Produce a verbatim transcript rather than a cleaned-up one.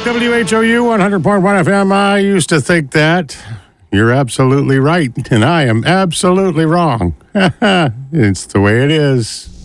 W H O U one hundred point one F M. I used to think that. You're absolutely right, and I am absolutely wrong. It's the way it is.